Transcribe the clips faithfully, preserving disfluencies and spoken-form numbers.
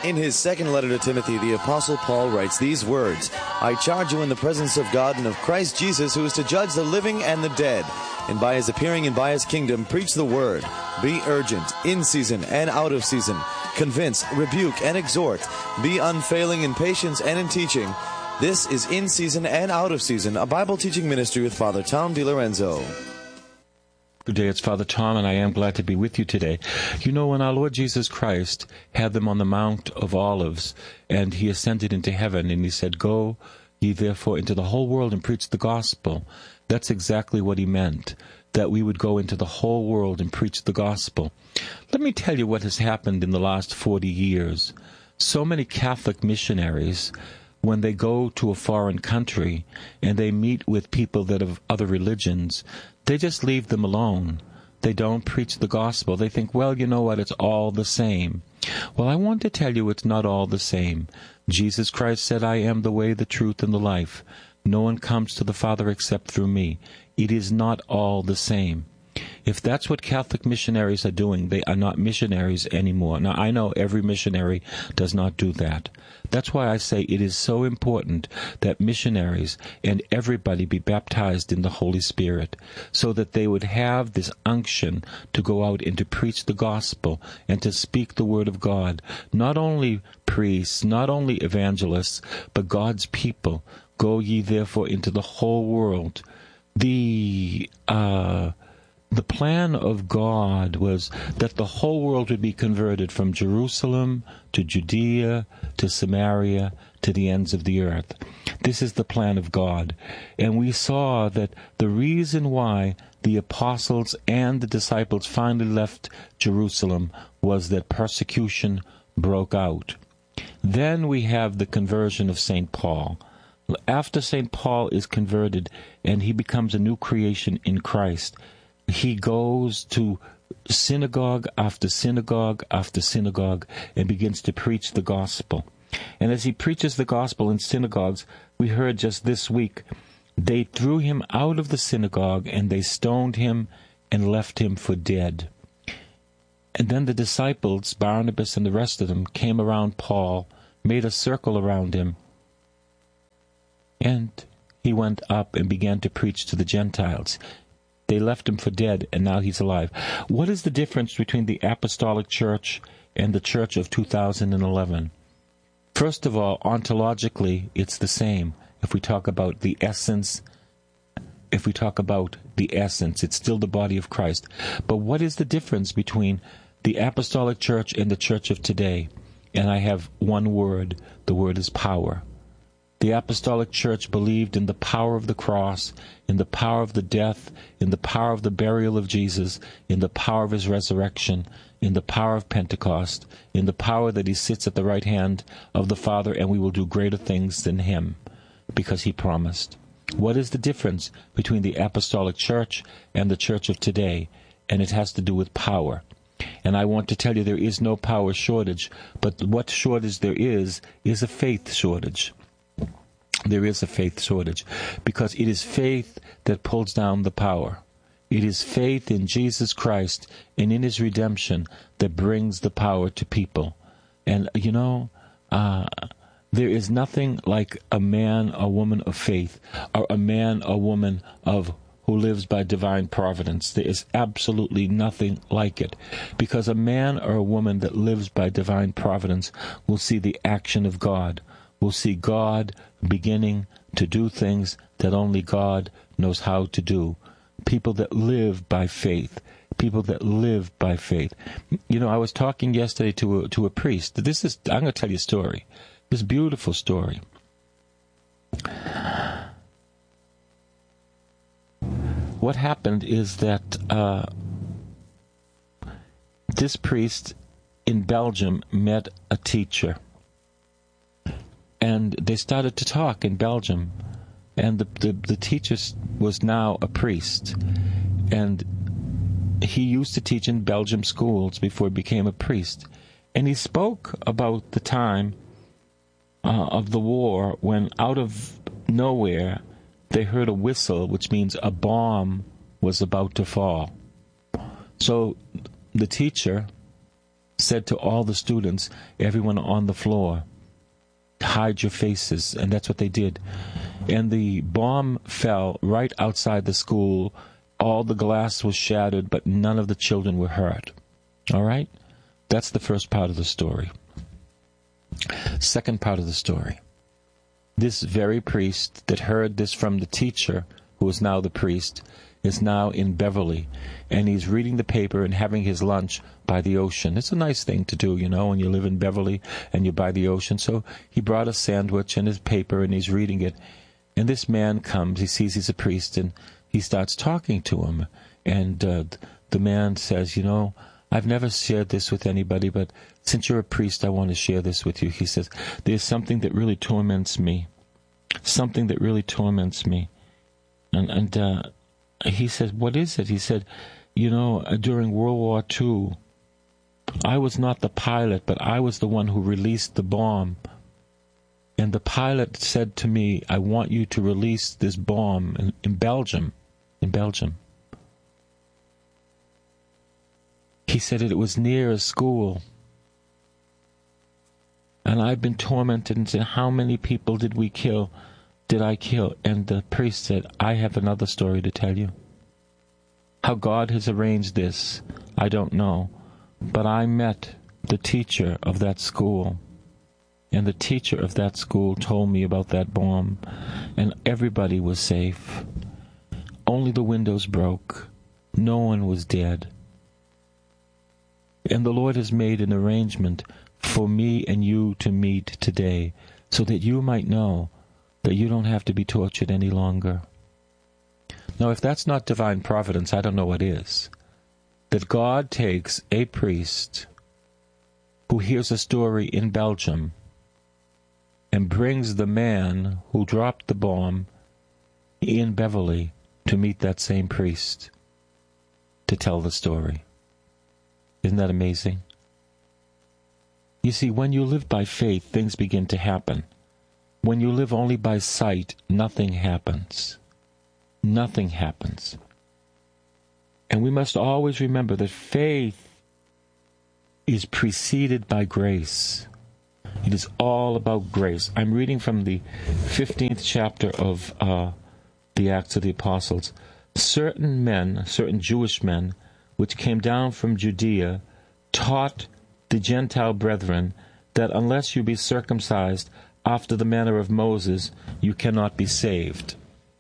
In his second letter to Timothy, the Apostle Paul writes these words, I charge you in the presence of God and of Christ Jesus, who is to judge the living and the dead, and by his appearing and by his kingdom, preach the word. Be urgent, in season and out of season. Convince, rebuke, and exhort. Be unfailing in patience and in teaching. This is In Season and Out of Season, a Bible teaching ministry with Father Tom DiLorenzo. Good day, it's Father Tom, and I am glad to be with you today. You know, when our Lord Jesus Christ had them on the Mount of Olives, and he ascended into heaven, and he said, Go ye therefore into the whole world and preach the gospel. That's exactly what he meant, that we would go into the whole world and preach the gospel. Let me tell you what has happened in the last forty years. So many Catholic missionaries, when they go to a foreign country and they meet with people that have other religions, they just leave them alone. They don't preach the gospel. They think, well, you know what, it's all the same. Well, I want to tell you it's not all the same. Jesus Christ said, I am the way, the truth, and the life. No one comes to the Father except through me. It is not all the same. If that's what Catholic missionaries are doing, they are not missionaries anymore. Now, I know every missionary does not do that. That's why I say it is so important that missionaries and everybody be baptized in the Holy Spirit, so that they would have this unction to go out and to preach the gospel and to speak the word of God. Not only priests, not only evangelists, but God's people. Go ye therefore into the whole world. The uh The plan of God was that the whole world would be converted from Jerusalem to Judea to Samaria to the ends of the earth. This is the plan of God. And we saw that the reason why the apostles and the disciples finally left Jerusalem was that persecution broke out. Then we have the conversion of Saint Paul. After Saint Paul is converted and he becomes a new creation in Christ, he goes to synagogue after synagogue after synagogue and begins to preach the gospel. And as he preaches the gospel in synagogues, we heard just this week, they threw him out of the synagogue and they stoned him and left him for dead. And then the disciples, Barnabas and the rest of them, came around Paul, made a circle around him, and he went up and began to preach to the Gentiles. They left him for dead, and now he's alive. What is the difference between the Apostolic Church and the Church of two thousand eleven? First of all, ontologically, it's the same. If we talk about the essence, if we talk about the essence, it's still the body of Christ. But what is the difference between the Apostolic Church and the Church of today? And I have one word. The word is power. The Apostolic Church believed in the power of the cross, in the power of the death, in the power of the burial of Jesus, in the power of his resurrection, in the power of Pentecost, in the power that he sits at the right hand of the Father, and we will do greater things than him, because he promised. What is the difference between the Apostolic Church and the Church of today? And it has to do with power. And I want to tell you there is no power shortage, but what shortage there is, is a faith shortage. There is a faith shortage, because it is faith that pulls down the power. It is faith in Jesus Christ and in his redemption that brings the power to people. And, you know, uh, there is nothing like a man or woman of faith, or a man or woman of who lives by divine providence. There is absolutely nothing like it, because a man or a woman that lives by divine providence will see the action of God, will see God beginning to do things that only God knows how to do. People that live by faith. People that live by faith. You know, I was talking yesterday to a, to a priest. This is, I'm going to tell you a story. This beautiful story. What happened is that uh, this priest in Belgium met a teacher. And they started to talk in Belgium. And the, the, the teacher was now a priest. And he used to teach in Belgium schools before he became a priest. And he spoke about the time uh, of the war when out of nowhere they heard a whistle, which means a bomb was about to fall. So the teacher said to all the students, everyone on the floor, hide your faces. And that's what they did. And the bomb fell right outside the school. All the glass was shattered, but none of the children were hurt. All right? That's the first part of the story. Second part of the story. This very priest that heard this from the teacher, who is now the priest, is now in Beverly, and he's reading the paper and having his lunch by the ocean. It's a nice thing to do, you know, when you live in Beverly and you're by the ocean. So he brought a sandwich and his paper, and he's reading it. And this man comes, he sees he's a priest, and he starts talking to him. And uh, the man says, you know, I've never shared this with anybody, but since you're a priest, I want to share this with you. He says, there's something that really torments me. Something that really torments me. And, and uh, he said, what is it? He said, you know, during World War Two, I was not the pilot, but I was the one who released the bomb. And the pilot said to me, I want you to release this bomb in, in Belgium. In Belgium. He said it was near a school. And I've been tormented and said, how many people did we kill? Did I kill? And the priest said, I have another story to tell you. How God has arranged this, I don't know. But I met the teacher of that school. And the teacher of that school told me about that bomb. And everybody was safe. Only the windows broke. No one was dead. And the Lord has made an arrangement for me and you to meet today, so that you might know that you don't have to be tortured any longer. Now, if that's not divine providence, I don't know what is. That God takes a priest who hears a story in Belgium and brings the man who dropped the bomb in Beverly to meet that same priest to tell the story. Isn't that amazing? You see, when you live by faith, things begin to happen. When you live only by sight, nothing happens. Nothing happens. And we must always remember that faith is preceded by grace. It is all about grace. I'm reading from the fifteenth chapter of uh, the Acts of the Apostles. Certain men, certain Jewish men, which came down from Judea, taught the Gentile brethren that unless you be circumcised after the manner of Moses, you cannot be saved.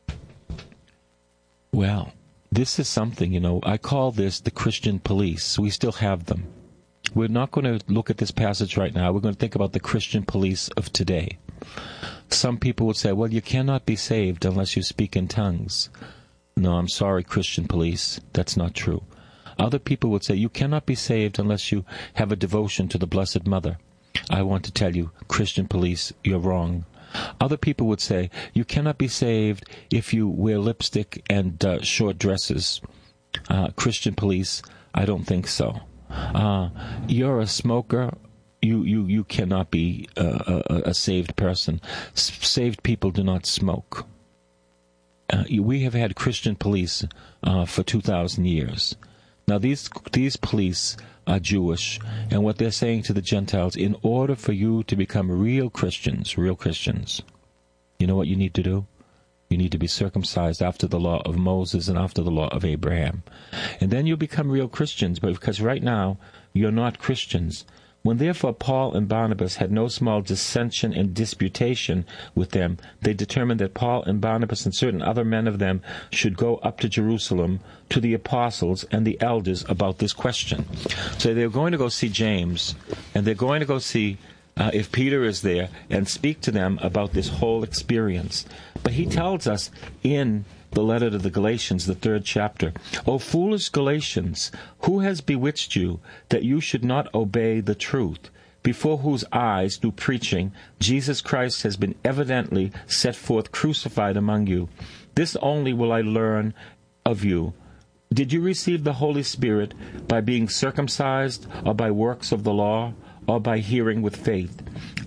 Well, this is something, you know, I call this the Christian police. We still have them. We're not going to look at this passage right now. We're going to think about the Christian police of today. Some people would say, well, you cannot be saved unless you speak in tongues. No, I'm sorry, Christian police. That's not true. Other people would say, you cannot be saved unless you have a devotion to the Blessed Mother. I want to tell you, Christian police, you're wrong. Other people would say, you cannot be saved if you wear lipstick and uh, short dresses. Uh, Christian police, I don't think so. Uh, you're a smoker. You, you, you cannot be uh, a, a saved person. S- saved people do not smoke. Uh, we have had Christian police uh, for two thousand years. Now, these these police are Jewish, and what they're saying to the Gentiles, in order for you to become real Christians, real Christians, you know what you need to do? You need to be circumcised after the law of Moses and after the law of Abraham. And then you'll become real Christians, but because right now you're not Christians. When therefore Paul and Barnabas had no small dissension and disputation with them, they determined that Paul and Barnabas and certain other men of them should go up to Jerusalem to the apostles and the elders about this question. So they're going to go see James, and they're going to go see uh, if Peter is there and speak to them about this whole experience. But he tells us in the letter to the Galatians, the third chapter, O foolish Galatians, who has bewitched you that you should not obey the truth, before whose eyes, through preaching, Jesus Christ has been evidently set forth crucified among you? This only will I learn of you. Did you receive the Holy Spirit by being circumcised, or by works of the law, or by hearing with faith?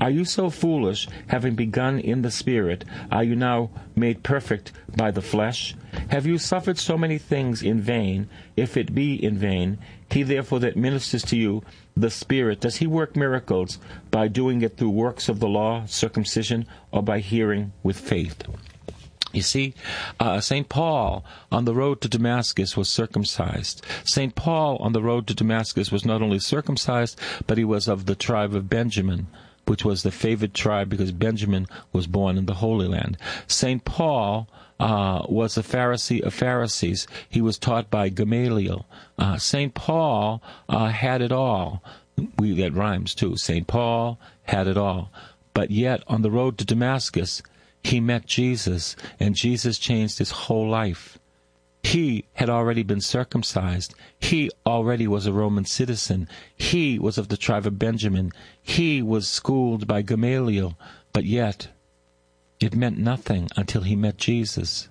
Are you so foolish, having begun in the Spirit, are you now made perfect by the flesh? Have you suffered so many things in vain, if it be in vain? He therefore that ministers to you the Spirit, does he work miracles by doing it through works of the law, circumcision, or by hearing with faith? You see, uh, Saint Paul on the road to Damascus was circumcised. Saint Paul on the road to Damascus was not only circumcised, but he was of the tribe of Benjamin, which was the favored tribe because Benjamin was born in the Holy Land. Saint Paul uh, was a Pharisee of Pharisees. He was taught by Gamaliel. Uh, Saint Paul uh, had it all. We that rhymes too. Saint Paul had it all. But yet, on the road to Damascus, he met Jesus, and Jesus changed his whole life. He had already been circumcised. He already was a Roman citizen. He was of the tribe of Benjamin. He was schooled by Gamaliel. But yet, it meant nothing until he met Jesus.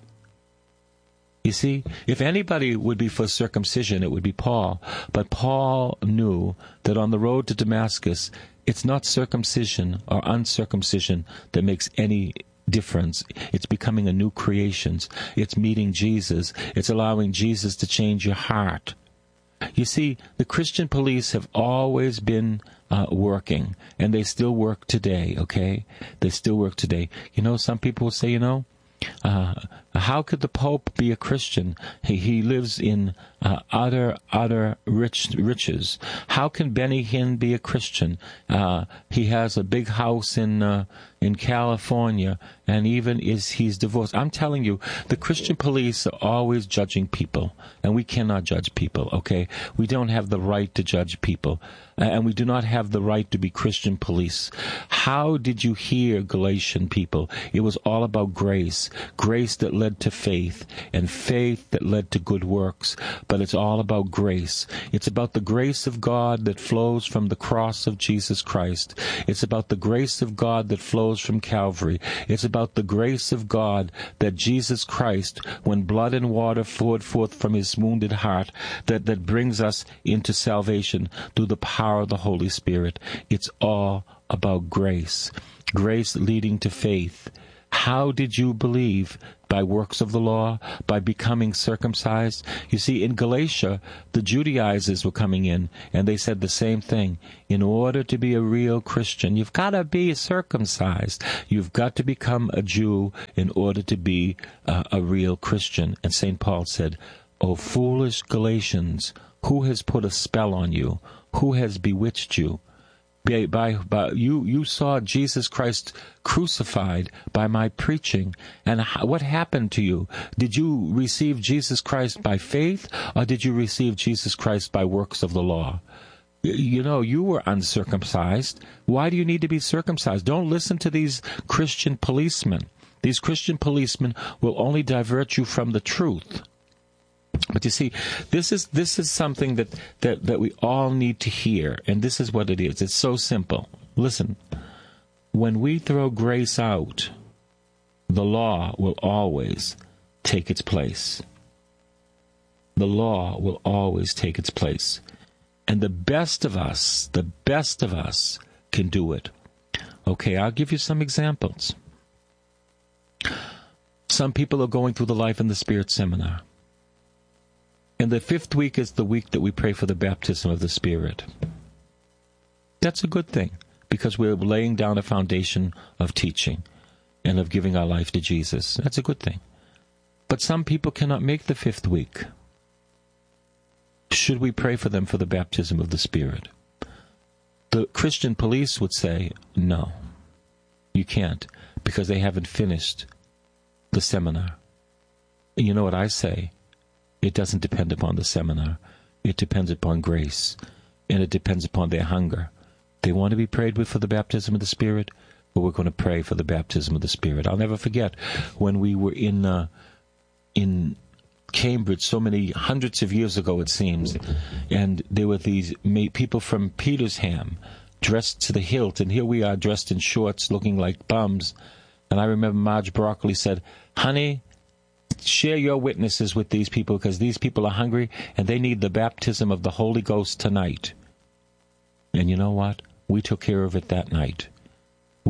You see, if anybody would be for circumcision, it would be Paul. But Paul knew that on the road to Damascus, it's not circumcision or uncircumcision that makes any difference. It's becoming a new creation. It's meeting Jesus. It's allowing Jesus to change your heart. You see, the Christian police have always been uh, working, and they still work today, okay? They still work today. You know, some people will say, you know, uh, how could the Pope be a Christian? He, he lives in uh, utter, utter rich riches. How can Benny Hinn be a Christian? Uh, he has a big house in uh, in California, and even is he's divorced. I'm telling you, the Christian police are always judging people, and we cannot judge people, okay? We don't have the right to judge people, and we do not have the right to be Christian police. How did you hear, Galatian people? It was all about grace. Grace that led to faith, and faith that led to good works. But it's all about grace. It's about the grace of God that flows from the cross of Jesus Christ. It's about the grace of God that flows from Calvary. It's about the grace of God that Jesus Christ, when blood and water poured forth from his wounded heart, that, that brings us into salvation through the power of the Holy Spirit. It's all about grace. Grace leading to faith. How did you believe? By works of the law? By becoming circumcised? You see, in Galatia, the Judaizers were coming in, and they said the same thing. In order to be a real Christian, you've got to be circumcised. You've got to become a Jew in order to be uh, a real Christian. And Saint Paul said, "O foolish Galatians, who has put a spell on you? Who has bewitched you? By, by, by, you, you saw Jesus Christ crucified by my preaching. And how, what happened to you? Did you receive Jesus Christ by faith, or did you receive Jesus Christ by works of the law? You know, you were uncircumcised. Why do you need to be circumcised? Don't listen to these Christian policemen. These Christian policemen will only divert you from the truth. But you see, this is this is something that, that, that we all need to hear, and this is what it is. It's so simple. Listen, when we throw grace out, the law will always take its place. The law will always take its place. And the best of us, the best of us can do it. Okay, I'll give you some examples. Some people are going through the Life in the Spirit seminar. And the fifth week is the week that we pray for the baptism of the Spirit. That's a good thing, because we're laying down a foundation of teaching and of giving our life to Jesus. That's a good thing. But some people cannot make the fifth week. Should we pray for them for the baptism of the Spirit? The Christian police would say, no, you can't, because they haven't finished the seminar. And you know what I say? It doesn't depend upon the seminar. It depends upon grace. And it depends upon their hunger. They want to be prayed with for the baptism of the Spirit, but we're going to pray for the baptism of the Spirit. I'll never forget when we were in uh, in Cambridge so many hundreds of years ago, it seems, and there were these people from Petersham dressed to the hilt, and here we are dressed in shorts looking like bums. And I remember Marge Broccoli said, honey, share your witnesses with these people, because these people are hungry and they need the baptism of the Holy Ghost tonight. And you know what? We took care of it that night.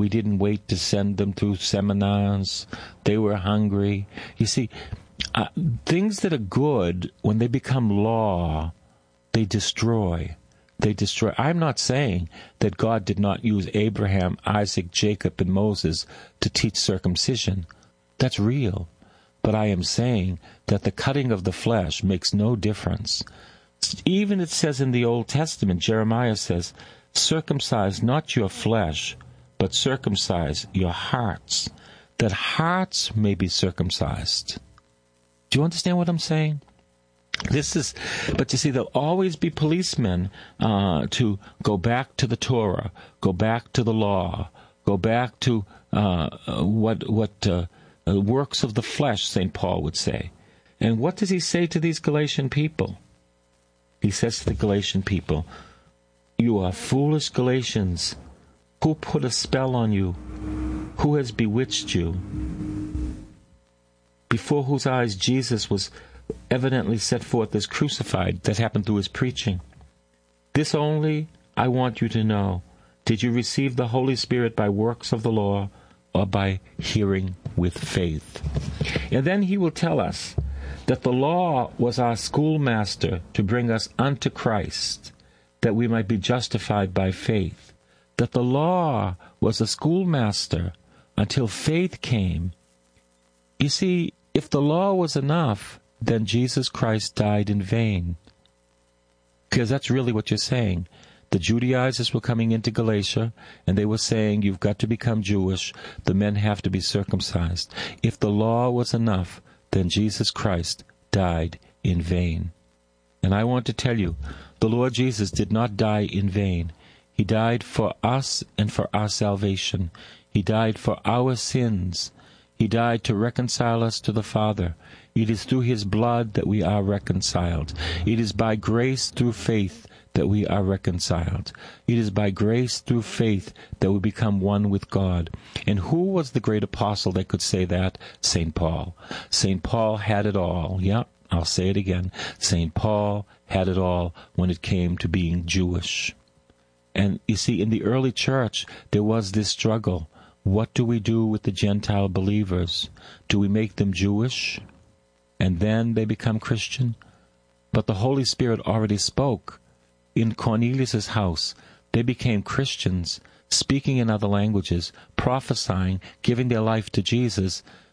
We didn't wait to send them through seminars. They were hungry. You see, uh, things that are good, when they become law, they destroy. They destroy. I'm not saying that God did not use Abraham, Isaac, Jacob, and Moses to teach circumcision. That's real. But I am saying that the cutting of the flesh makes no difference. Even it says in the Old Testament, Jeremiah says, circumcise not your flesh, but circumcise your hearts, that hearts may be circumcised. Do you understand what I'm saying? This is, but you see, there'll always be policemen uh, to go back to the Torah, go back to the law, go back to uh, what what uh, works of the flesh, Saint Paul would say. And what does he say to these Galatian people? He says to the Galatian people, you are foolish Galatians. Who put a spell on you? Who has bewitched you? Before whose eyes Jesus was evidently set forth as crucified. That happened through his preaching. This only I want you to know. Did you receive the Holy Spirit by works of the law or by hearing with faith? And then he will tell us that the law was our schoolmaster to bring us unto Christ, that we might be justified by faith. That the law was a schoolmaster until faith came. You see, if the law was enough, then Jesus Christ died in vain. Because that's really what you're saying. The Judaizers were coming into Galatia, and they were saying, you've got to become Jewish. The men have to be circumcised. If the law was enough, then Jesus Christ died in vain. And I want to tell you, the Lord Jesus did not die in vain. He died for us and for our salvation. He died for our sins. He died to reconcile us to the Father. It is through his blood that we are reconciled. It is by grace through faith that we are reconciled. It is by grace through faith that we become one with God. And who was the great apostle that could say that? Saint Paul. Saint Paul had it all. Yeah, I'll say it again. Saint Paul had it all when it came to being Jewish. And you see, in the early church, there was this struggle. What do we do with the Gentile believers? Do we make them Jewish, and then they become Christian? But the Holy Spirit already spoke. In Cornelius' house, they became Christians, speaking in other languages, prophesying, giving their life to Jesus.